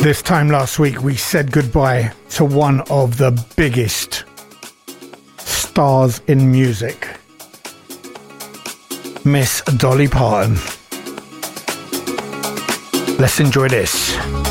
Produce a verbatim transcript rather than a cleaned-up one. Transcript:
This time last week, we said goodbye to one of the biggest stars in music, Miss Dolly Parton. Let's enjoy this.